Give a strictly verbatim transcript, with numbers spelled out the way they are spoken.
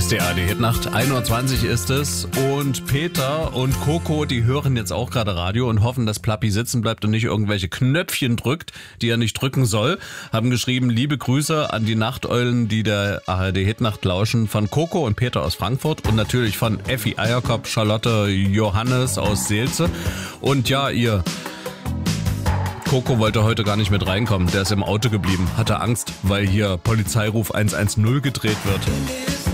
ist die A R D-Hitnacht. ein Uhr zwanzig ist es und Peter und Coco, die hören jetzt auch gerade Radio und hoffen, dass Plappi sitzen bleibt und nicht irgendwelche Knöpfchen drückt, die er nicht drücken soll. Haben geschrieben, liebe Grüße an die Nachteulen, die der A R D-Hitnacht lauschen, von Coco und Peter aus Frankfurt und natürlich von Effi Eierkopf, Charlotte, Johannes aus Seelze. Und ja, ihr... Coco wollte heute gar nicht mit reinkommen, der ist im Auto geblieben, hatte Angst, weil hier Polizeiruf eins eins null gedreht wird.